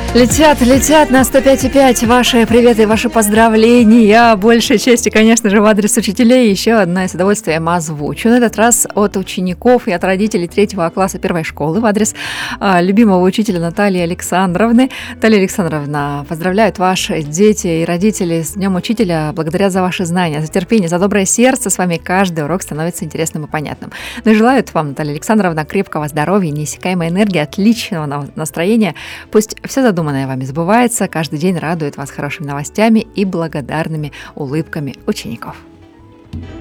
Летят на 105,5 ваши приветы и ваши поздравления. Большей части, конечно же, в адрес учителей. Еще одна с удовольствием озвучу. На этот раз от учеников и от родителей 3 класса 1 школы в адрес любимого учителя Натальи Александровны. Наталья Александровна, поздравляют ваши дети и родители с Днем Учителя. Благодаря за ваши знания, за терпение, за доброе сердце. С вами каждый урок становится интересным и понятным. Ну и желают вам, Наталья Александровна, крепкого здоровья, неиссякаемой энергии, отличного настроения. Пусть все задуманное вами сбывается, каждый день радует вас хорошими новостями и благодарными улыбками учеников.